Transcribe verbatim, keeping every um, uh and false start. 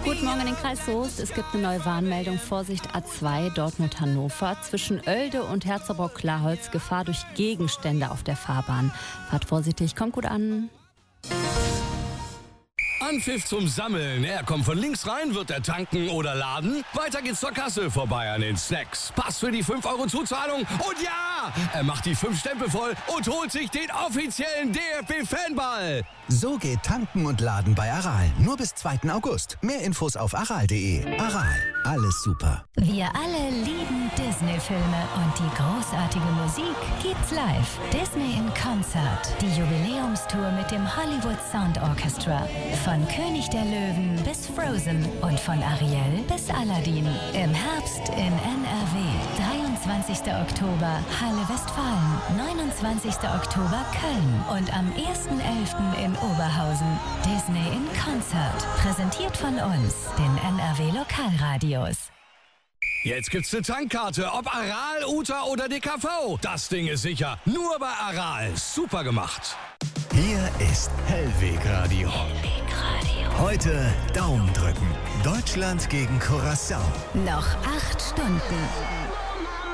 Guten Morgen in den Kreis Soest. Es gibt eine neue Warnmeldung. Vorsicht A zwei, Dortmund-Hannover. Zwischen Oelde und Herzebrock-Klarholz Gefahr durch Gegenstände auf der Fahrbahn. Fahrt vorsichtig, kommt gut an. Anpfiff zum Sammeln. Er kommt von links rein, wird er tanken oder laden. Weiter geht's zur Kasse, vorbei an den Snacks. Pass für die fünf Euro Zuzahlung. Und ja, er macht die fünf Stempel voll und holt sich den offiziellen D F B-Fanball. So geht Tanken und Laden bei Aral. Nur bis zweiten August. Mehr Infos auf aral punkt de. Aral, alles super. Wir alle lieben Disney-Filme und die großartige Musik gibt's live. Disney in Concert. Die Jubiläumstour mit dem Hollywood Sound Orchestra. Von König der Löwen bis Frozen und von Ariel bis Aladdin. Im Herbst in N R W. dreiundzwanzigster Oktober Halle Westfalen. neunundzwanzigster Oktober Köln. Und am ersten elften in Oberhausen. Disney in Concert. Präsentiert von uns, den N R W Lokalradios. Jetzt gibt's eine Tankkarte, ob Aral, Uta oder D K V. Das Ding ist sicher, nur bei Aral. Super gemacht. Hier ist Hellwegradio. Hellwegradio. Heute Daumen drücken. Deutschland gegen Curaçao. Noch acht Stunden.